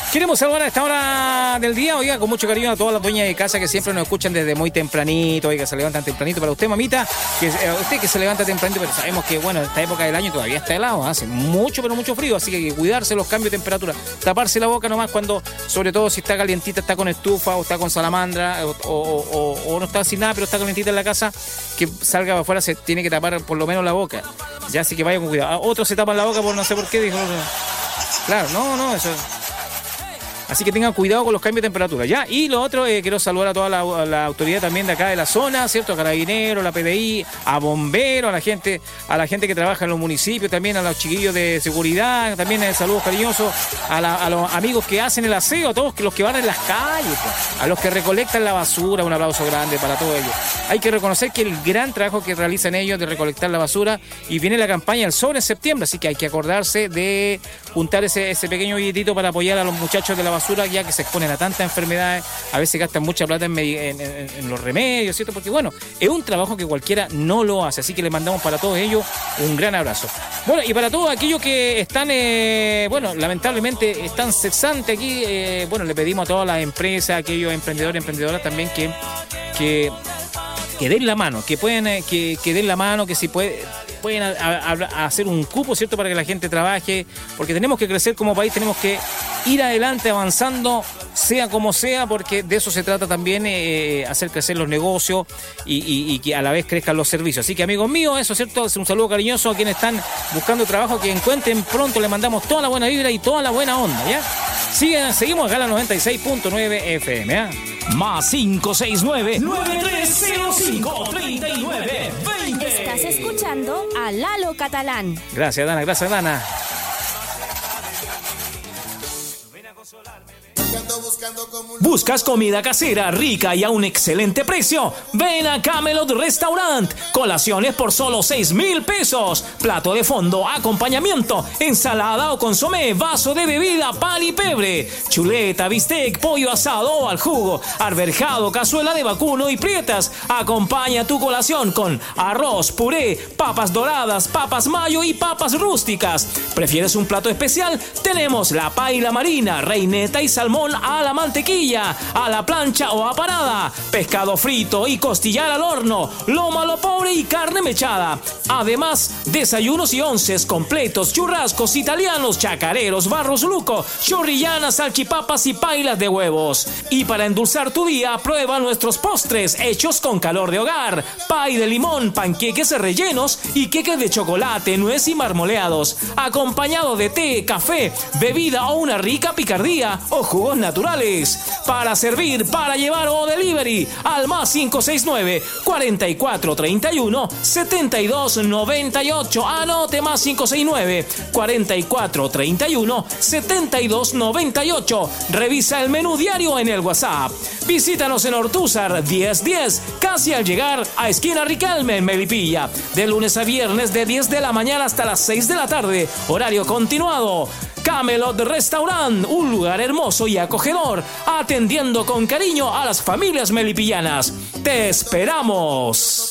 Queremos saludar a esta hora del día, oiga, con mucho cariño a todas las dueñas de casa que siempre nos escuchan desde muy tempranito, oiga, se levantan tempranito. Para usted, mamita, usted que se levanta tempranito, pero sabemos que, bueno, esta época del año todavía está helado, hace mucho, pero mucho frío, así que hay que cuidarse los cambios de temperatura, taparse la boca nomás cuando, sobre todo si está calientita, está con estufa o está con salamandra o no está sin nada, pero está calientita en la casa, que salga para afuera se tiene que tapar por lo menos la boca, ya, así que vaya con cuidado. Otros se tapan la boca por no sé por qué, dijo, claro, no, eso... Así que tengan cuidado con los cambios de temperatura, ¿ya? Y lo otro, quiero saludar a toda la autoridad también de acá de la zona, ¿cierto? A Carabineros, la PDI, a Bomberos, a la gente que trabaja en los municipios, también a los chiquillos de seguridad, también saludos cariñosos a los amigos que hacen el aseo, a todos los que van en las calles, a los que recolectan la basura, un aplauso grande para todos ellos. Hay que reconocer que el gran trabajo que realizan ellos de recolectar la basura, y viene la campaña del sobre en septiembre, así que hay que acordarse de juntar ese pequeño billetito para apoyar a los muchachos de la basura, ya que se exponen a tantas enfermedades, a veces gastan mucha plata en los remedios, ¿cierto? Porque bueno, es un trabajo que cualquiera no lo hace, así que le mandamos para todos ellos un gran abrazo. Bueno, y para todos aquellos que están, lamentablemente están cesantes aquí, le pedimos a todas las empresas, aquellos emprendedores, emprendedoras también que den la mano, que den la mano, que si pueden hacer un cupo, ¿cierto?, para que la gente trabaje, porque tenemos que crecer como país, tenemos que ir adelante avanzando, sea como sea, porque de eso se trata también, hacer crecer los negocios y que a la vez crezcan los servicios. Así que, amigos míos, eso, ¿cierto? Un saludo cariñoso a quienes están buscando trabajo, que encuentren pronto, les mandamos toda la buena vibra y toda la buena onda, ¿ya? Seguimos acá a la 96.9 FM, ¿ya? Más 569-9305-3920. Estás escuchando a Lalo Catalán. Gracias, Dana. ¿Buscas comida casera, rica y a un excelente precio? Ven a Camelot Restaurant. Colaciones por solo 6,000 pesos. Plato de fondo, acompañamiento, ensalada o consomé, vaso de bebida, pan y pebre. Chuleta, bistec, pollo asado o al jugo, arberjado, cazuela de vacuno y prietas. Acompaña tu colación con arroz, puré, papas doradas, papas mayo y papas rústicas. ¿Prefieres un plato especial? Tenemos la paila marina, reineta y salmón a la mantequilla, a la plancha o a parada, pescado frito y costillar al horno, lomo a lo pobre y carne mechada. Además, desayunos y onces completos, churrascos italianos, chacareros, barros luco, chorrillanas, salchipapas y pailas de huevos. Y para endulzar tu día, prueba nuestros postres hechos con calor de hogar, pay de limón, panqueques rellenos y queques de chocolate, nuez y marmoleados, acompañado de té, café, bebida o una rica picardía o jugos naturales. Para servir, para llevar o delivery, al más 569-4431-7298. Anote, más 569-4431-7298. Revisa el menú diario en el WhatsApp. Visítanos en Ortúzar 1010, casi al llegar a esquina Riquelme en Melipilla. De lunes a viernes de 10 de la mañana hasta las 6 de la tarde. Horario continuado. Camelot Restaurant, un lugar hermoso y acogedor, atendiendo con cariño a las familias melipillanas. ¡Te esperamos!